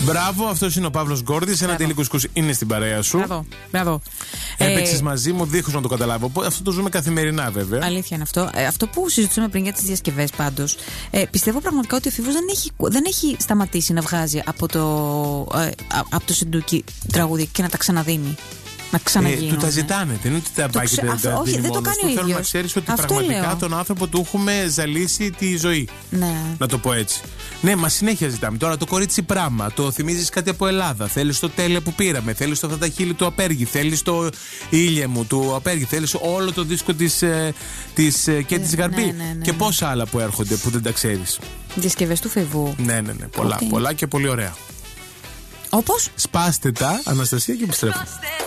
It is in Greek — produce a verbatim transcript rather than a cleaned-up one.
Μπράβο, αυτός είναι ο Παύλος Γκόρδης. Ένα τέλειο κουσκούς είναι στην παρέα σου. Μπράβο. Μπράβο. Έπαιξες Ε, μαζί μου, δίχως να το καταλάβω. Αυτό το ζούμε καθημερινά, βέβαια. Αλήθεια είναι αυτό. Ε, αυτό που συζητούσαμε πριν για τις διασκευές πάντως, ε, πιστεύω πραγματικά ότι ο Φίβος δεν έχει, δεν έχει σταματήσει να βγάζει από το, ε, από το Σεντούκι τραγούδια και να τα ξαναδίνει. Να ξαναγίνουν. Ε, του τα ζητάνε, δεν είναι ότι τα πάει και τα αυτό, όχι, δίνει δεν το μόνος κάνει του. ο Θέλω να ίδιος. ξέρεις ότι Αυτό πραγματικά λέω. τον άνθρωπο του έχουμε ζαλίσει τη ζωή. Ναι. Να το πω έτσι. Ναι, μα συνέχεια ζητάμε. Τώρα το κορίτσι πράμα, το θυμίζεις κάτι από Ελλάδα. Θέλεις το τέλε που πήραμε. Θέλεις το αυτά τα χείλη του Απέργη. Θέλεις το ήλιε μου του Απέργη. Θέλεις όλο το δίσκο της, ε, της ε, και της Γαρμπή. Ναι, ναι, ναι, και ναι. πόσα άλλα που έρχονται που δεν τα ξέρεις. Διασκευές του Φίβου. Ναι, ναι, ναι. Πολλά, Okay. πολλά και πολύ ωραία. Όπως? Σπάστε τα, Αναστασία, και επιστρέφω.